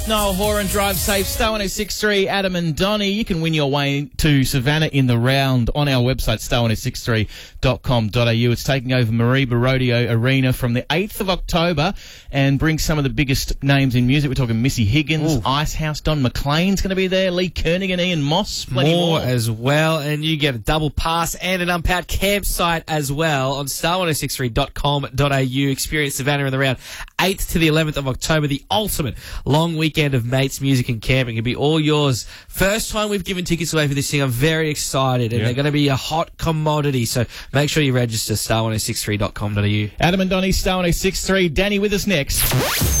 Noel Horan, drive safe. Star 1063, Adam and Donnie. You can win your way to Savannah in the round on our website, star1063.com.au. It's taking over Mareeba Rodeo Arena from the 8th of October and brings some of the biggest names in music. We're talking Missy Higgins, Icehouse, Don McLean's going to be there, Lee Koenig and Ian Moss. Plenty more as well, and you get a double pass and an unpacked campsite as well on star1063.com.au. Experience Savannah in the round 8th to the 11th of October, the ultimate long weekend of mates, music and camping. It'll be all yours. First time we've given tickets away for this thing. I'm very excited, and they're going to be a hot commodity, so make sure you register, star1063.com.au. Adam and Donnie, Star 1063. Danny with us next.